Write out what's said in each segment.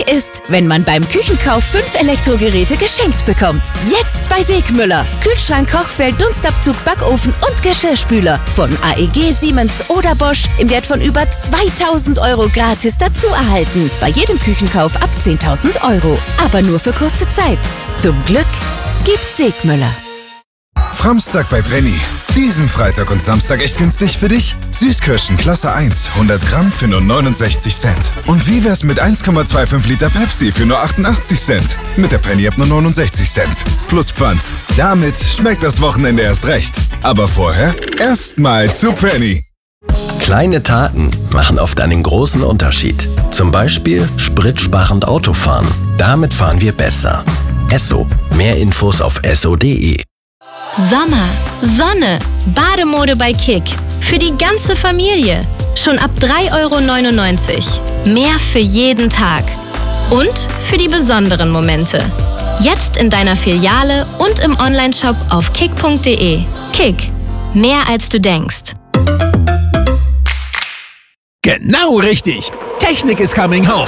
Glück ist, wenn man beim Küchenkauf 5 Elektrogeräte geschenkt bekommt. Jetzt bei Segmüller. Kühlschrank, Kochfeld, Dunstabzug, Backofen und Geschirrspüler. Von AEG, Siemens oder Bosch im Wert von über 2.000 € gratis dazu erhalten. Bei jedem Küchenkauf ab 10.000 €. Aber nur für kurze Zeit. Zum Glück gibt's Segmüller. Framstag bei Penny. Diesen Freitag und Samstag echt günstig für dich? Süßkirschen Klasse 1, 100 Gramm für nur 69 Cent. Und wie wär's mit 1,25 Liter Pepsi für nur 88 Cent? Mit der Penny ab nur 69 Cent. Plus Pfand. Damit schmeckt das Wochenende erst recht. Aber vorher erstmal zu Penny. Kleine Taten machen oft einen großen Unterschied. Zum Beispiel spritsparend Autofahren. Damit fahren wir besser. Esso. Mehr Infos auf esso.de. Sommer, Sonne, Bademode bei Kick. Für die ganze Familie. Schon ab 3,99 €. Mehr für jeden Tag. Und für die besonderen Momente. Jetzt in deiner Filiale und im Onlineshop auf kick.de. Kick. Mehr als du denkst. Genau richtig. Technik is coming home.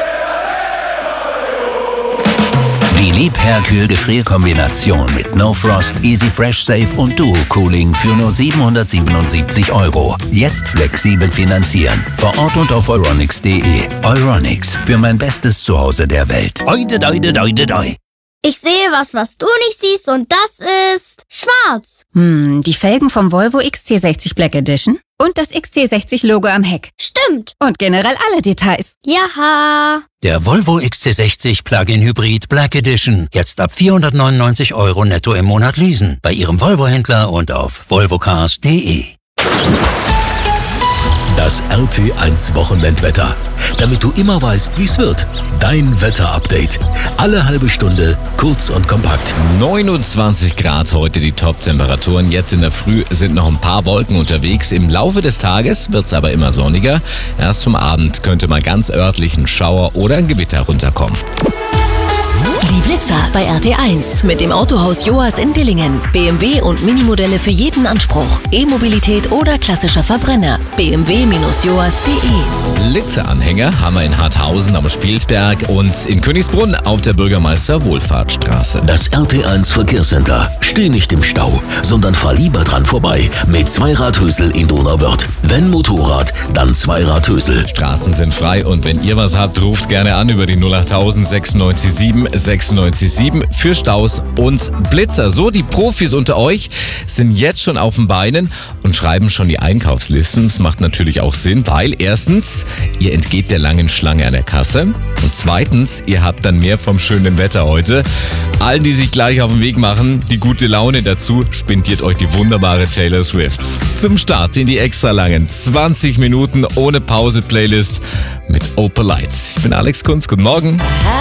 Die Liebherr-Kühl-Gefrier-Kombination mit No Frost, Easy Fresh Safe und Duo Cooling für nur 777 €. Jetzt flexibel finanzieren. Vor Ort und auf euronics.de. Euronics, für mein bestes Zuhause der Welt. Oide, oide, oide, oide. Ich sehe was du nicht siehst und das ist schwarz. Die Felgen vom Volvo XC60 Black Edition und das XC60-Logo am Heck. Stimmt. Und generell alle Details. Jaha. Der Volvo XC60 Plug-in Hybrid Black Edition. Jetzt ab 499 € netto im Monat leasen. Bei Ihrem Volvo-Händler und auf volvocars.de. Das RT1 Wochenendwetter. Damit du immer weißt, wie es wird. Dein Wetterupdate. Alle halbe Stunde, kurz und kompakt. 29 Grad heute die Top-Temperaturen. Jetzt in der Früh sind noch ein paar Wolken unterwegs. Im Laufe des Tages wird es aber immer sonniger. Erst zum Abend könnte mal ganz örtlich ein Schauer oder ein Gewitter runterkommen. Die Blitzer bei RT1 mit dem Autohaus Joas in Dillingen. BMW und Minimodelle für jeden Anspruch. E-Mobilität oder klassischer Verbrenner. bmw-joas.de. Blitzeranhänger haben wir in Harthausen am Spielsberg und in Königsbrunn auf der Bürgermeister-Wohlfahrtsstraße. Das RT1 Verkehrscenter. Steh nicht im Stau, sondern fahr lieber dran vorbei mit Zweiradhösel in Donauwörth. Wenn Motorrad, dann Zweiradhösel. Straßen sind frei und wenn ihr was habt, ruft gerne an über die 08000 697 697 für Staus und Blitzer. So, die Profis unter euch sind jetzt schon auf den Beinen und schreiben schon die Einkaufslisten. Das macht natürlich auch Sinn, weil erstens, ihr entgeht der langen Schlange an der Kasse und zweitens, ihr habt dann mehr vom schönen Wetter heute. Allen, die sich gleich auf den Weg machen, die gute Laune dazu, spendiert euch die wunderbare Taylor Swift. Zum Start in die extra langen 20 Minuten ohne Pause Playlist mit Opel Lights. Ich bin Alex Kunz, guten Morgen.